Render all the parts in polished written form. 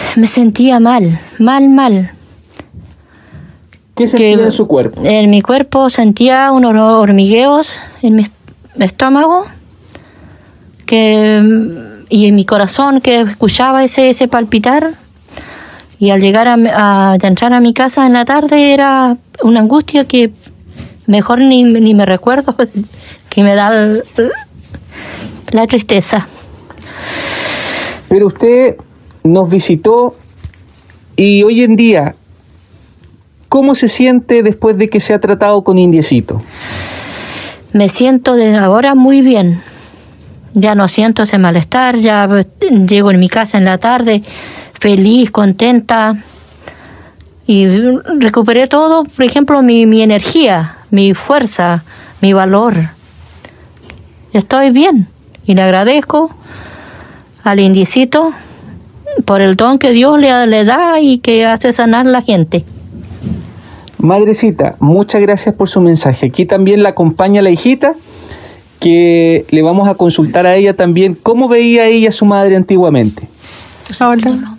me sentía mal. ¿Qué sentía en su cuerpo? En mi cuerpo sentía unos hormigueos en mi estómago y en mi corazón, que escuchaba ese palpitar. Y al llegar a entrar a mi casa en la tarde era una angustia que mejor ni me recuerdo, que me da la tristeza. Pero usted nos visitó y hoy en día, ¿cómo se siente después de que se ha tratado con Indiecito? Me siento desde ahora muy bien. Ya no siento ese malestar, ya llego en mi casa en la tarde feliz, contenta, y recuperé todo, por ejemplo, mi energía, mi fuerza, mi valor. Estoy bien y le agradezco al Indiecito por el don que Dios le da y que hace sanar a la gente. Madrecita, muchas gracias por su mensaje. Aquí también la acompaña la hijita, que le vamos a consultar a ella también cómo veía ella a su madre antiguamente. Hola.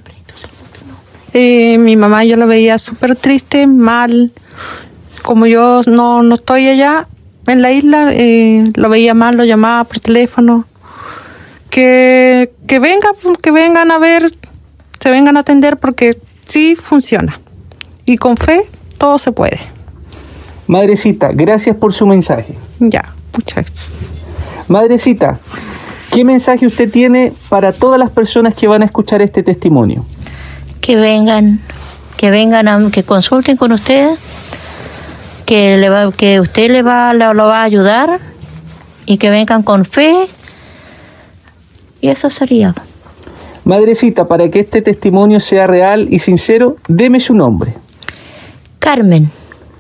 Mi mamá yo la veía súper triste, mal. Como yo no estoy allá en la isla, lo veía mal, lo llamaba por teléfono. Que vengan a ver, se vengan a atender, porque sí funciona. Y con fe todo se puede. Madrecita, gracias por su mensaje. Ya, muchas gracias. Madrecita, ¿qué mensaje usted tiene para todas las personas que van a escuchar este testimonio? Que vengan, que consulten con usted, que usted lo va a ayudar, y que vengan con fe, y eso sería. Madrecita, para que este testimonio sea real y sincero, deme su nombre. Carmen.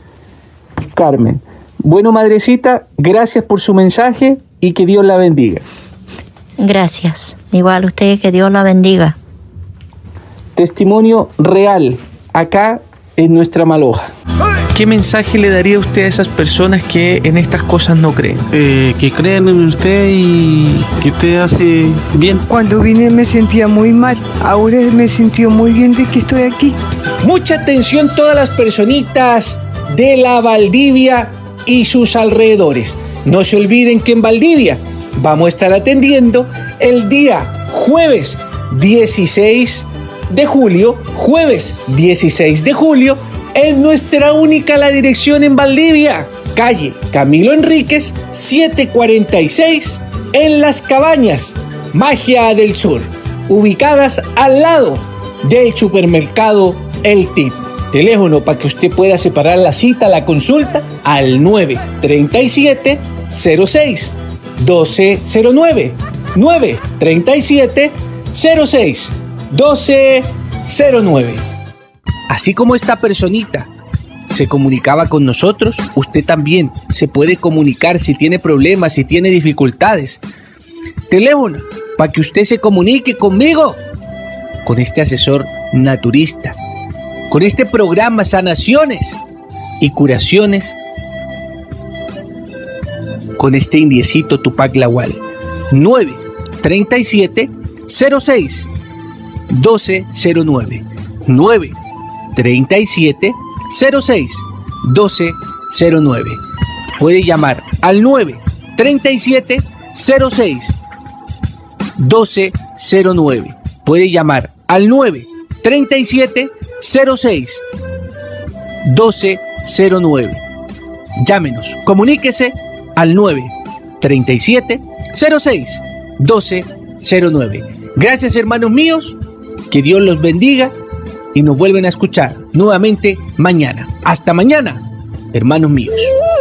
Bueno, madrecita, gracias por su mensaje y que Dios la bendiga. Gracias. Igual usted, que Dios la bendiga. Testimonio real, acá en nuestra Maloja. ¿Qué mensaje le daría usted a esas personas que en estas cosas no creen? Que crean en usted y que usted hace bien. Cuando vine me sentía muy mal, ahora me sentí muy bien de que estoy aquí. Mucha atención todas las personitas de la Valdivia y sus alrededores. No se olviden que en Valdivia vamos a estar atendiendo el día jueves 16 de julio, en nuestra única la dirección en Valdivia, calle Camilo Enríquez, 746, en Las Cabañas, Magia del Sur, ubicadas al lado del supermercado El Tip. Teléfono para que usted pueda separar la cita, la consulta, al 937-06-1209, 937-06-1209. Así como esta personita se comunicaba con nosotros, usted también se puede comunicar si tiene problemas, si tiene dificultades. Teléfono para que usted se comunique conmigo, con este asesor naturista, con este programa Sanaciones y Curaciones, con este Indiecito Tupac Lagual. 937-06-1209, 937-06-1209. Puede llamar al 937-06-1209. Puede llamar al 937-06-1209. Llámenos, comuníquese al 937-06-1209. Gracias, hermanos míos, que Dios los bendiga y nos vuelven a escuchar nuevamente mañana. Hasta mañana, hermanos míos.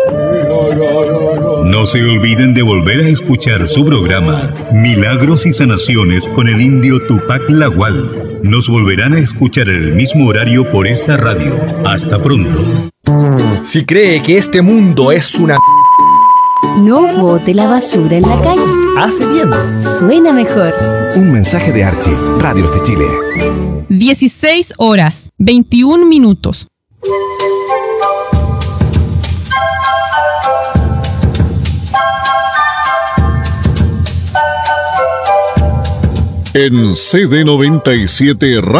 No se olviden de volver a escuchar su programa Milagros y Sanaciones con el indio Tupac Lagual. Nos volverán a escuchar en el mismo horario por esta radio. Hasta pronto. Si cree que este mundo es una... No bote la basura en la calle. Hace bien. Suena mejor. Un mensaje de Archie, Radios de Chile. 16 horas, 21 minutos. En CD97 Radio.